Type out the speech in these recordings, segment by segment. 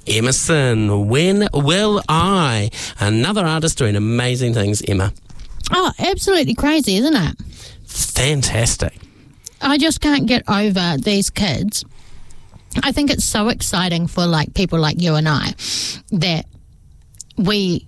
Emerson, When Will I? Another artist doing amazing things, Emma. Oh, absolutely crazy, isn't it? Fantastic. I just can't get over these kids. I think it's so exciting for people like you and I that we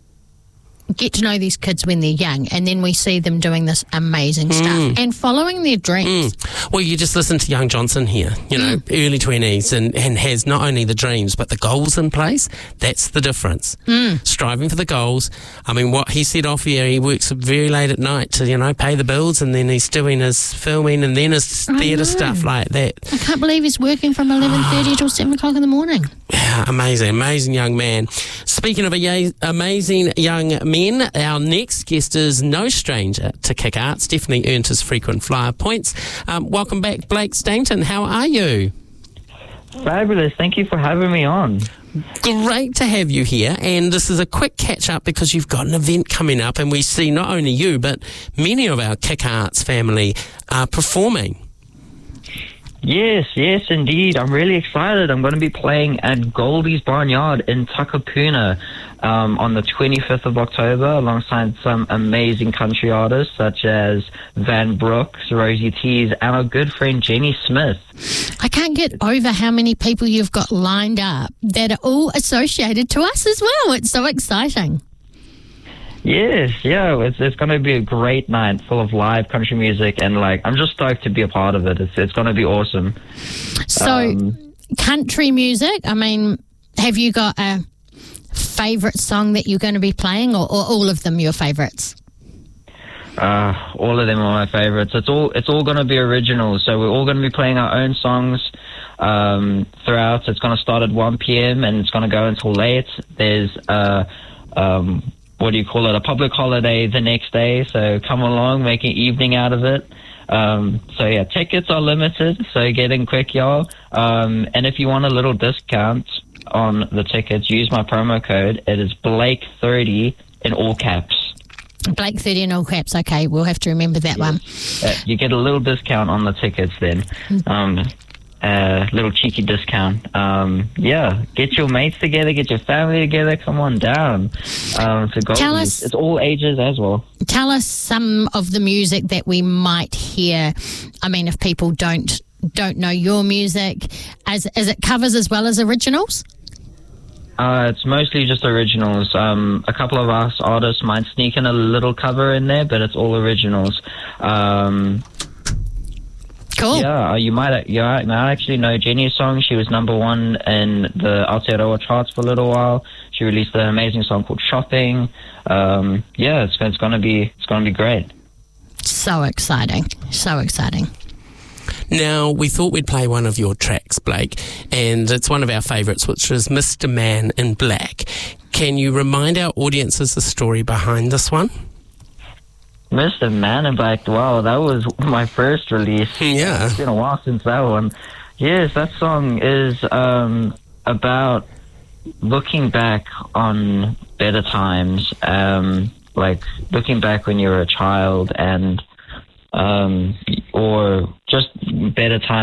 get to know these kids when they're young, and then we see them doing this amazing stuff and following their dreams. Well, you just listen to young Johnson here, early 20s, and has not only the dreams but the goals in place. That's the difference. Striving for the goals. I mean, what he said off here, he works very late at night to, pay the bills, and then he's doing his filming and then his theatre stuff like that. I can't believe he's working from 11:30 till 7 o'clock in the morning. Yeah, amazing young man. Speaking of amazing young men, our next guest is no stranger to kick arts, definitely earned his frequent flyer points. Welcome back, Blake Stainton. How are you? Fabulous. Thank you for having me on. Great to have you here, and this is a quick catch-up because you've got an event coming up, and we see not only you, but many of our Kick Arts family are performing. Yes, indeed. I'm really excited. I'm going to be playing at Goldie's Barnyard in Takapuna on the 25th of October alongside some amazing country artists such as Van Brooks, Rosie Tees, and our good friend Jenny Smith. I can't get over how many people you've got lined up that are all associated to us as well. It's so exciting. Yes, it's going to be a great night full of live country music, and I'm just stoked to be a part of it. It's going to be awesome. So, country music, I mean, have you got a favourite song that you're going to be playing, or all of them your favourites? All of them are my favourites. It's all going to be original, so we're all going to be playing our own songs throughout. It's going to start at 1 p.m. and it's going to go until late. There's a public holiday the next day, so come along, make an evening out of it. Tickets are limited, so get in quick, y'all. And if you want a little discount on the tickets, use my promo code. It is Blake30 in all caps. Blake30 in all caps, okay, we'll have to remember that one. You get a little discount on the tickets then. Little cheeky discount. Get your mates together, get your family together, come on down. Tell us, it's all ages as well. Tell us some of the music that we might hear. I mean, if people don't know your music, as it covers as well as originals? It's mostly just originals. A couple of us artists might sneak in a little cover in there, but it's all originals. Cool. Yeah, you might actually know Jenny's song. She was number one in the Aotearoa charts for a little while. She released an amazing song called Shopping. It's going to be great. So exciting. Now, we thought we'd play one of your tracks, Blake, and it's one of our favourites, which is Mr. Man in Black. Can you remind our audiences the story behind this one? Mr. Man in Black, wow, that was my first release. Yeah. It's been a while since that one. Yes, that song is about looking back on better times, looking back when you were a child, and or just better times